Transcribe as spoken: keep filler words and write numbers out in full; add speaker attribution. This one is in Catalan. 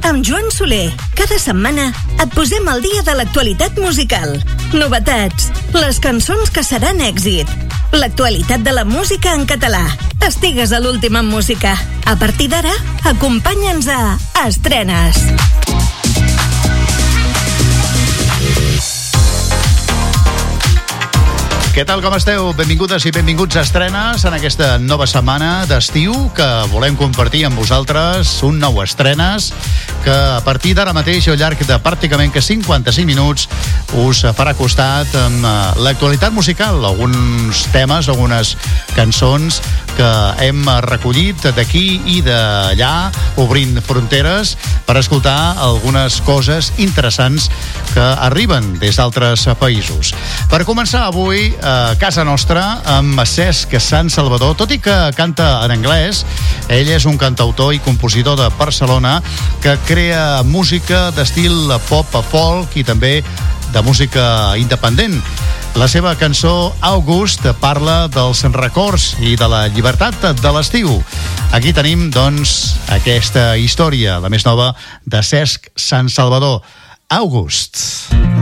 Speaker 1: amb Joan Soler. Cada setmana et posem al dia de l'actualitat musical. Novetats, les cançons que seran èxit, l'actualitat de la música en català. Estigues a l'últim en música. A partir d'ara, acompanya'ns a Estrenes.
Speaker 2: Què tal, com esteu? Benvingudes i benvinguts a Estrenes en aquesta nova setmana d'estiu que volem compartir amb vosaltres, un nou Estrenes que a partir d'ara mateix, al llarg de pràcticament que cinquanta-cinc minuts, us farà costat amb l'actualitat musical, alguns temes, algunes cançons que hem recollit d'aquí i d'allà, obrint fronteres per escoltar algunes coses interessants que arriben des d'altres països. Per començar avui, a casa nostra, amb Cesc Sant Salvador, tot i que canta en anglès, ell és un cantautor i compositor de Barcelona que crea música d'estil pop, folk i també de música independent. La seva cançó August parla dels records i de la llibertat de l'estiu. Aquí tenim, doncs, aquesta història, la més nova, de Cesc Sant Salvador. August.